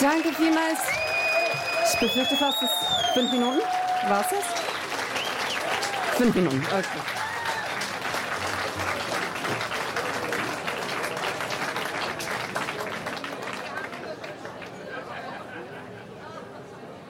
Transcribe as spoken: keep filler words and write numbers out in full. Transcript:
Danke vielmals. Ich befürchte fast, es fünf Minuten. War es das? Fünf Minuten, okay.